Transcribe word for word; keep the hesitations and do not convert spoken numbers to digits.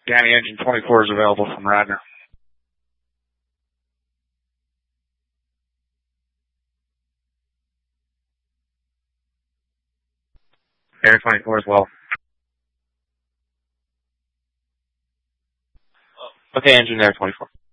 Danny, engine twenty-four is available from Radnor. Air twenty-four as well. Okay, engine Air twenty-four.